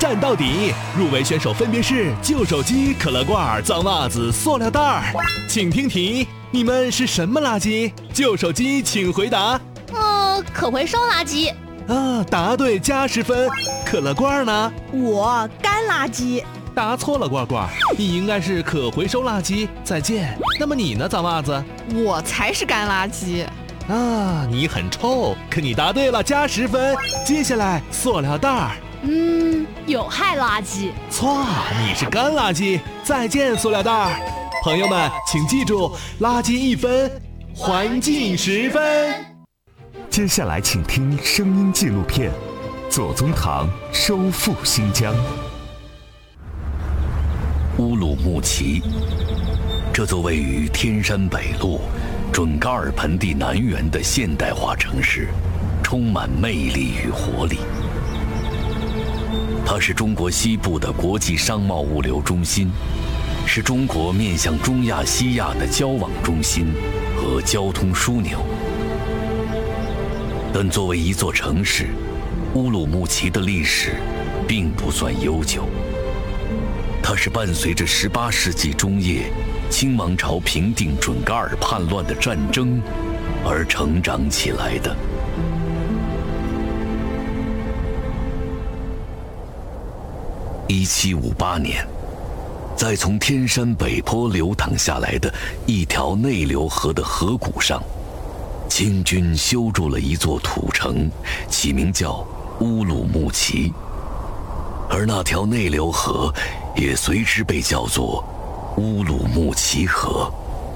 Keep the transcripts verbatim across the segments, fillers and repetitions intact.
战到底。入围选手分别是旧手机、可乐罐、脏袜子、塑料袋儿。请听题，你们是什么垃圾？旧手机请回答。 呃，可回收垃圾。 啊，答对加十分。可乐罐呢？ 我干垃圾。 答错了，罐罐，你应该是可回收垃圾。再见。那么你呢，脏袜子？ 我才是干垃圾。 啊，你很臭，可你答对了，加十分。接下来，塑料袋儿。 嗯，有害垃圾。 错，你是干垃圾。再见，塑料袋儿。朋友们，请记住，垃圾一分，环境十分。 接下来，请听声音纪录片《左宗棠收复新疆》。 乌鲁木齐，这座位于天山北路准噶尔盆地南缘的现代化城市，充满魅力与活力。它是中国西部的国际商贸物流中心，是中国面向中亚、西亚的交往中心和交通枢纽。但作为一座城市，乌鲁木齐的历史并不算悠久。它是伴随着十八世纪中叶清王朝平定准噶尔叛乱的战争而成长起来的。一七五八年，在从天山北坡流淌下来的一条内流河的河谷上，清军修筑了一座土城，起名叫乌鲁木齐。而那条内流河也随之被叫做乌鲁木齐河。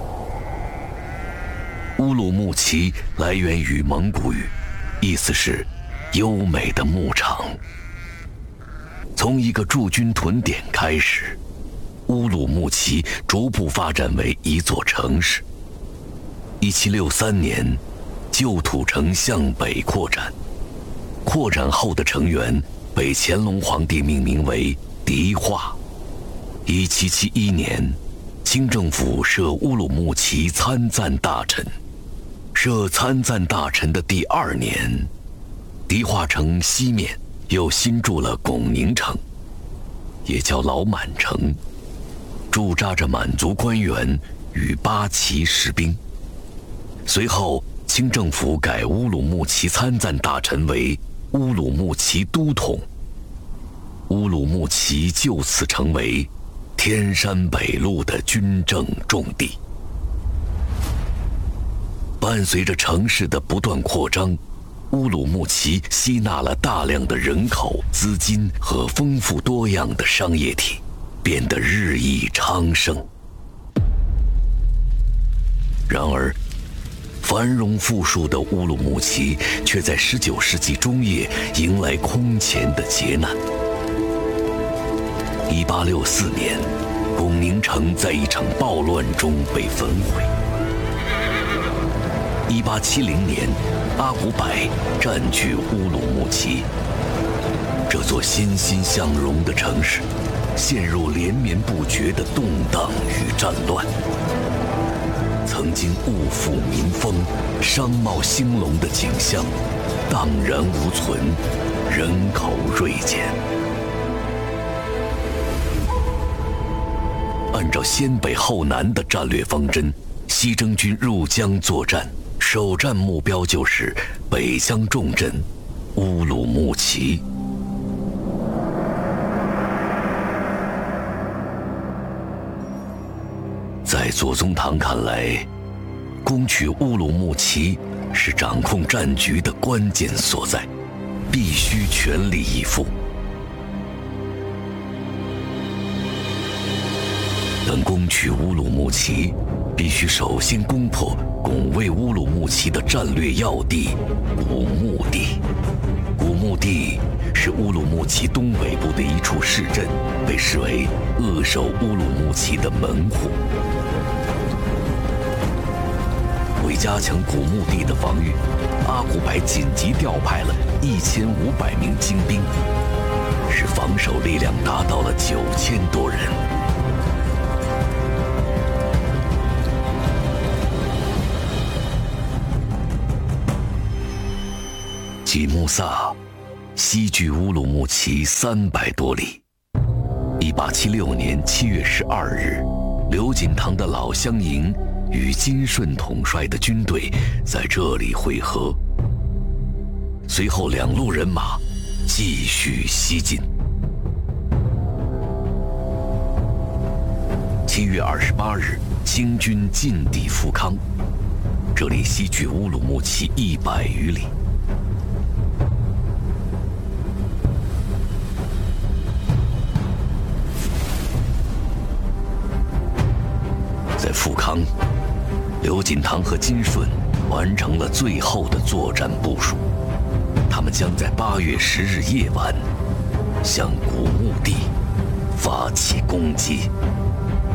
乌鲁木齐来源于蒙古语，意思是优美的牧场。从一个驻军屯点开始，乌鲁木齐逐步发展为一座城市。一七六三年，旧土城向北扩展，扩展后的城垣被乾隆皇帝命名为迪化。一七七一年，清政府设乌鲁木齐参赞大臣。设参赞大臣的第二年，迪化城西面又新筑了拱宁城，也叫老满城，驻扎着满族官员与八旗士兵。随后，清政府改乌鲁木齐参赞大臣为乌鲁木齐都统，乌鲁木齐就此成为天山北路的军政重地。伴随着城市的不断扩张，乌鲁木齐吸纳了大量的人口、资金和丰富多样的商业体，变得日益昌盛。然而，繁荣富庶的乌鲁木齐却在十九世纪中叶迎来空前的劫难。一八六四年，拱宁城在一场暴乱中被焚毁。一八七零年，阿古柏占据乌鲁木齐，这座欣欣向荣的城市陷入连绵不绝的动荡与战乱。曾经物阜民丰、商贸兴隆的景象荡然无存，人口锐减。按照先北后南的战略方针，西征军入疆作战，首战目标就是北疆重镇乌鲁木齐。在左宗棠看来，攻取乌鲁木齐是掌控战局的关键所在，必须全力以赴。但攻取乌鲁木齐，必须首先攻破拱卫乌鲁木齐的战略要地古墓地。古墓地是乌鲁木齐东北部的一处市镇，被视为扼守乌鲁木齐的门户。为加强古墓地的防御，阿古柏紧急调派了一千五百名精兵，使防守力量达到了九千多人。吉木萨西距乌鲁木齐三百多里。一八七六年七月十二日，刘锦堂的老乡营与金顺统帅的军队在这里会合。随后两路人马继续西进。七月二十八日，清军进抵富康，这里西距乌鲁木齐一百余里。在富康，刘锦堂和金顺完成了最后的作战部署。他们将在八月十日夜晚向古墓地发起攻击。